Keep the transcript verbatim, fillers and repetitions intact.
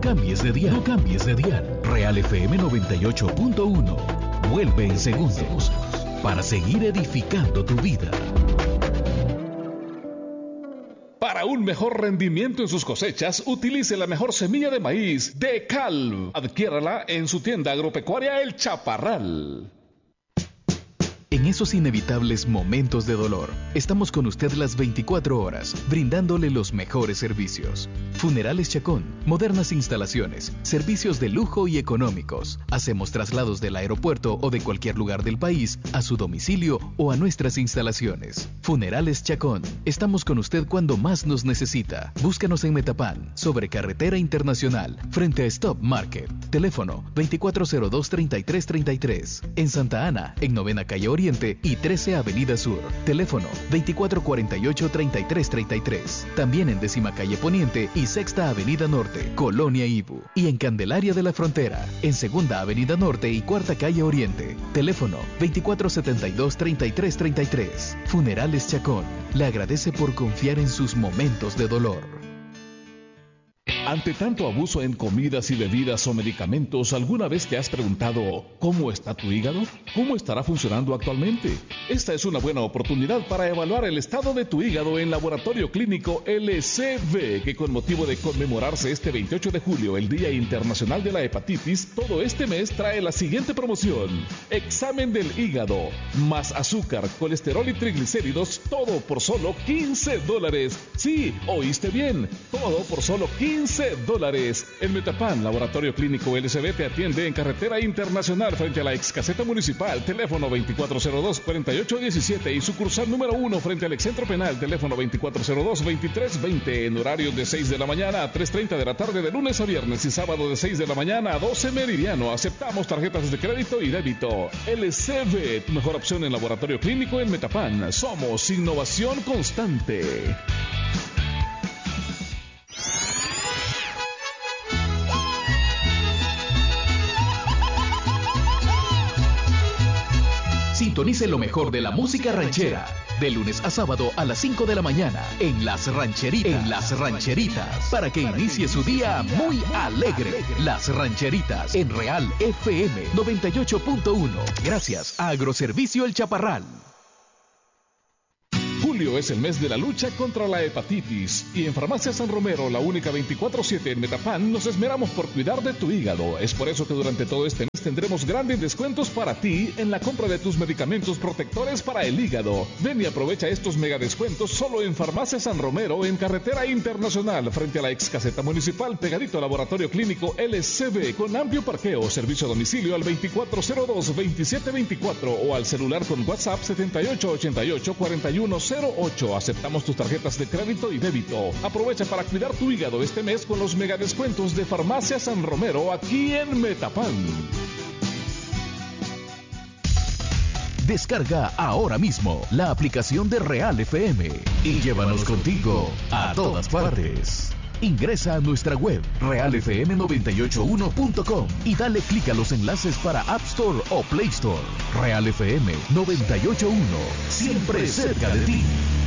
cambies de dial. No cambies de dial. Real F M noventa y ocho punto uno. Vuelve en segundos para seguir edificando tu vida. Para un mejor rendimiento en sus cosechas, utilice la mejor semilla de maíz de Calv. Adquiérala en su tienda agropecuaria El Chaparral. En esos inevitables momentos de dolor, estamos con usted las veinticuatro horas, brindándole los mejores servicios. Funerales Chacón, modernas instalaciones, servicios de lujo y económicos. Hacemos traslados del aeropuerto o de cualquier lugar del país a su domicilio o a nuestras instalaciones. Funerales Chacón, estamos con usted cuando más nos necesita. Búscanos en Metapán, sobre Carretera Internacional, frente a Stop Market. Teléfono veinticuatro cero dos, treinta y tres treinta y tres. En Santa Ana, en Novena Calle Oriente y trece Avenida Sur. Teléfono veinticuatro cuarenta y ocho, treinta y tres treinta y tres. También en Décima Calle Poniente y Sexta Avenida Norte, Colonia Ibu. Y en Candelaria de la Frontera, en Segunda Avenida Norte y Cuarta Calle Oriente. Teléfono veinticuatro setenta y dos, treinta y tres treinta y tres. Funerales Chacón le agradece por confiar en sus momentos de dolor. Ante tanto abuso en comidas y bebidas o medicamentos, ¿alguna vez te has preguntado cómo está tu hígado? ¿Cómo estará funcionando actualmente? Esta es una buena oportunidad para evaluar el estado de tu hígado en Laboratorio Clínico L C V, que con motivo de conmemorarse este veintiocho de julio, el Día Internacional de la Hepatitis, todo este mes trae la siguiente promoción. Examen del hígado, más azúcar, colesterol y triglicéridos, todo por solo quince dólares. Sí, oíste bien, todo por solo quince dólares. En Metapán, Laboratorio Clínico L C V te atiende en Carretera Internacional frente a la ex caseta municipal, teléfono veinticuatro cero dos, cuarenta y ocho diecisiete y sucursal número uno frente al ex centro penal, teléfono veinticuatro cero dos, veintitrés veinte, en horario de seis de la mañana a tres treinta de la tarde de lunes a viernes y sábado de seis de la mañana a doce meridiano. Aceptamos tarjetas de crédito y débito. L C V, tu mejor opción en Laboratorio Clínico en Metapán. Somos innovación constante. Sintonice lo mejor de la música ranchera, de lunes a sábado a las cinco de la mañana, en Las Rancheritas, en Las Rancheritas, para que inicie su día muy alegre. Las Rancheritas, en Real F M noventa y ocho punto uno, gracias a Agroservicio El Chaparral. Julio es el mes de la lucha contra la hepatitis y en Farmacia San Romero, la única veinticuatro siete en Metapán, nos esmeramos por cuidar de tu hígado. Es por eso que durante todo este mes tendremos grandes descuentos para ti en la compra de tus medicamentos protectores para el hígado. Ven y aprovecha estos mega descuentos solo en Farmacia San Romero, en Carretera Internacional, frente a la ex caseta municipal, pegadito al Laboratorio Clínico L C V, con amplio parqueo, servicio a domicilio al veinticuatro cero dos, veintisiete veinticuatro o al celular con WhatsApp setenta y ocho ochenta y ocho, cuarenta y uno cero ocho. Aceptamos tus tarjetas de crédito y débito. Aprovecha para cuidar tu hígado este mes con los mega descuentos de Farmacia San Romero aquí en Metapán. Descarga ahora mismo la aplicación de Real F M y llévanos contigo a todas partes. Ingresa a nuestra web real f m noventa y ocho uno punto com y dale clic a los enlaces para App Store o Play Store. Real F M noventa y ocho punto uno, siempre cerca de ti.